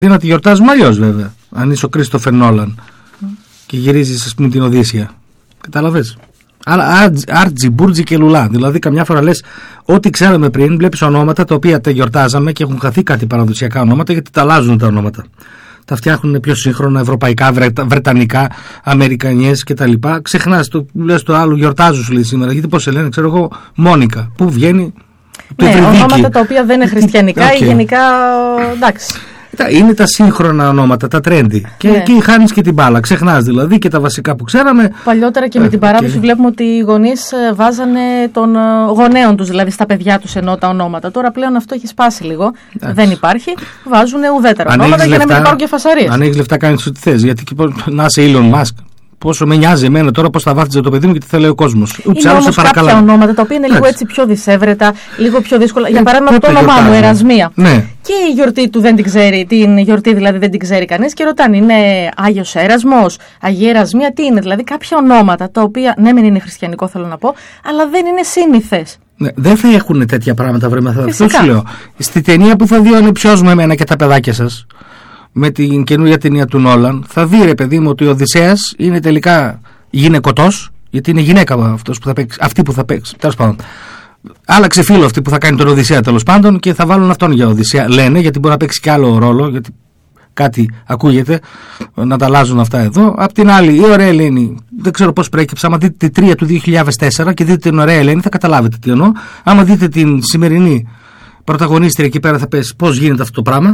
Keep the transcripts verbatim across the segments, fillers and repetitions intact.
Να τη γιορτάζουμε αλλιώς βέβαια. Αν είσαι ο Κρίστοφερ Νόλαν mm. και γυρίζεις, ας πούμε, την Οδύσσια. Κατάλαβες. Αλλά Άρτζι, Μπούρτζι και Λουλά. Δηλαδή, καμιά φορά λες ό,τι ξέραμε πριν, βλέπεις ονόματα τα οποία τα γιορτάζαμε και έχουν χαθεί κάτι παραδοσιακά ονόματα γιατί τα αλλάζουν τα ονόματα. Τα φτιάχνουν πιο σύγχρονα, ευρωπαϊκά, βρετανικά, αμερικανιές κτλ. Ξεχνάς, το λες το άλλο, γιορτάζουν σου λέει σήμερα. Γιατί πώς σε λένε, ξέρω εγώ, Μόνικα. Πού βγαίνει. Ναι, ονόματα τα οποία δεν είναι χριστιανικά okay. ή γενικά. Εντάξει. Είναι τα σύγχρονα ονόματα, τα trendy. Και ναι. εκεί χάνεις και την μπάλα. Ξεχνάς δηλαδή και τα βασικά που ξέραμε. Παλιότερα και με την παράδοση okay. βλέπουμε ότι οι γονείς βάζανε των γονέων τους, δηλαδή στα παιδιά τους ενώ τα ονόματα. Τώρα πλέον αυτό έχει σπάσει λίγο. Εντάξει. Δεν υπάρχει. Βάζουν ουδέτερα ονόματα για λεφτά, να μην υπάρχουν και φασαρίες. Αν έχεις λεφτά, κάνεις ό,τι θες. Γιατί να είσαι Elon Musk. Πόσο με νοιάζει εμένα τώρα πώς θα βάφτιζε το παιδί μου και τι θα λέει ο κόσμος. Είναι όμως κάποια ονόματα τα οποία είναι λίγο έτσι πιο δυσέβρετα, λίγο πιο δύσκολα. Για παράδειγμα, το όνομά μου, Ερασμία. Ναι. Και η γιορτή του δεν την ξέρει, την γιορτή δηλαδή δεν την ξέρει κανείς και ρωτάνε, είναι Άγιος Έρασμος, Αγία Ερασμία, τι είναι. Δηλαδή κάποια ονόματα τα οποία, ναι, μεν είναι χριστιανικό θέλω να πω, αλλά δεν είναι σύνηθες. Ναι, δεν θα έχουν τέτοια πράγματα, βρε μαθα. Αυτό σου λέω. Στη ταινία που θα δει ο ανιψιός μου εμένα και τα παιδάκια σας, με την καινούργια ταινία του Νόλαν, θα δει ρε παιδί μου ότι ο Οδυσσέας είναι τελικά γυναικωτός, γιατί είναι γυναίκα αυτός που θα παίξει, αυτή που θα παίξει. Τέλος πάντων. Άλλαξε φίλο αυτή που θα κάνει τον Οδυσσέα τέλος πάντων και θα βάλουν αυτόν για Οδυσσέα. Λένε, γιατί μπορεί να παίξει κι άλλο ρόλο, γιατί κάτι ακούγεται, να τα αλλάζουν αυτά εδώ. Απ' την άλλη, η ωραία Ελένη, δεν ξέρω πώς προέκυψε. Άμα δείτε τη τρία του δύο χιλιάδες τέσσερα και δείτε την ωραία Ελένη, θα καταλάβετε τι εννοώ. Άμα δείτε την σημερινή πρωταγωνίστρια εκεί πέρα, θα πέσει πώς γίνεται αυτό το πράγμα.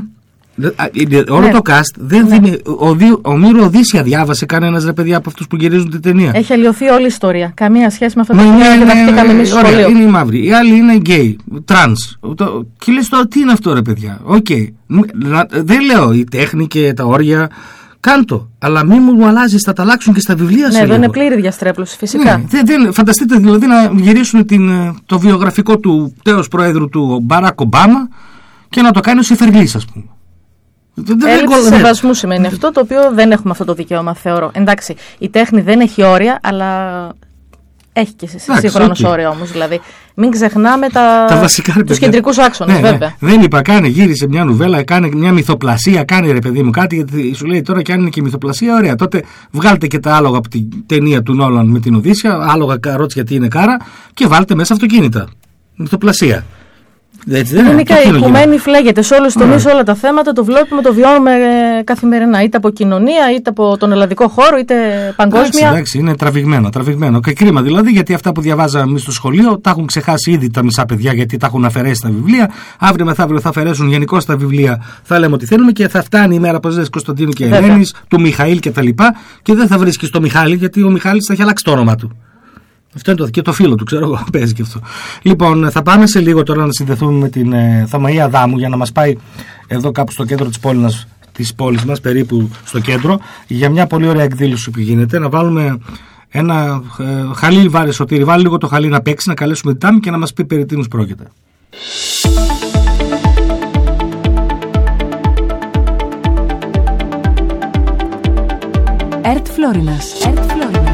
Όλο ναι. το cast δεν ναι. δίνει. Ο, ο Μύρο Οδύσσια διάβασε κανένας ρε παιδιά από αυτούς που γυρίζουν την ταινία. Έχει αλλοιωθεί όλη η ιστορία. Καμία σχέση με αυτό το οποίο διδαχτήκαμε εμείς στο σχολείο. Είναι η μαύρη. Οι άλλοι είναι γκέι, τρανς. Και λες τώρα τι είναι αυτό ρε παιδιά. Οκ. Okay. Δεν λέω η τέχνη και τα όρια. Κάντο. Αλλά μην μου αλλάζει, θα τα αλλάξουν και στα βιβλία σου. Ναι, εδώ είναι πλήρη διαστρέβλωση φυσικά. Ναι, δεν, δεν, φανταστείτε δηλαδή να γυρίσουν την, το βιογραφικό του τέος πρόεδρου του Μπαράκ Ομπάμα και να το κάνει ως Ιφεργλής, ας πούμε. Έλλειψη σεβασμού σημαίνει αυτό, το οποίο δεν έχουμε αυτό το δικαίωμα, θεωρώ. Εντάξει, η τέχνη δεν έχει όρια, αλλά έχει και σύγχρονος okay. όρια όμως. Δηλαδή, μην ξεχνάμε τα... τα βασικά, τους κεντρικούς άξονες, ναι, βέβαια. Ναι. Δεν είπα, κάνε, γύρισε μια νουβέλα, κάνε μια μυθοπλασία, κάνε ρε παιδί μου κάτι, γιατί σου λέει τώρα και αν είναι και μυθοπλασία, ωραία. Τότε βγάλτε και τα άλογα από την ταινία του Νόλαν με την Οδύσσια, άλογα καρότς γιατί είναι κάρα, και βάλτε μέσα αυτοκίνητα. Μυθοπλασία. Γενικά η οικουμένη φλέγεται σε όλους τους τομείς, όλα τα θέματα, το βλέπουμε, το βιώνουμε καθημερινά, είτε από κοινωνία, είτε από τον ελλαδικό χώρο, είτε παγκόσμια. Εντάξει, εντάξει, είναι τραβηγμένο, τραβηγμένο. Και κρίμα δηλαδή, γιατί αυτά που διαβάζαμε εμείς στο σχολείο τα έχουν ξεχάσει ήδη τα μισά παιδιά, γιατί τα έχουν αφαιρέσει στα βιβλία. Αύριο μεθαύριο θα αφαιρέσουν γενικώς τα βιβλία, θα λέμε ότι θέλουμε και θα φτάνει η μέρα που ζες Κωνσταντίνου και Ελένης, του Μιχαήλ κτλ. Και, και δεν θα βρίσκεις το Μιχάλη, γιατί ο Μιχάλης θα έχει αλλάξει το όνομα του. Αυτό είναι το, και το φίλο του, ξέρω εγώ, παίζει και αυτό. Λοιπόν, θα πάμε σε λίγο τώρα να συνδεθούμε με την ε, Θαμαΐα Αδάμου για να μας πάει εδώ κάπου στο κέντρο της πόλης, της πόλης μας, περίπου στο κέντρο, για μια πολύ ωραία εκδήλωση που γίνεται. Να βάλουμε ένα ε, χαλί, βάρε Σωτήρη, βάλει λίγο το χαλί να παίξει, να καλέσουμε την Τάμη και να μας πει περί τίνος πρόκειται. Ερτ Φλόρινας. Ερτ Φλόρινας.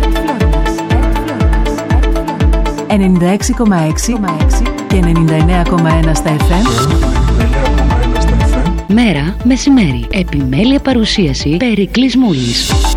ενενήντα έξι κόμμα έξι και ενενήντα εννέα κόμμα ένα στα εφ εμ. Μέρα, μεσημέρι. Επιμέλεια παρουσίαση Περικλής Μούλης.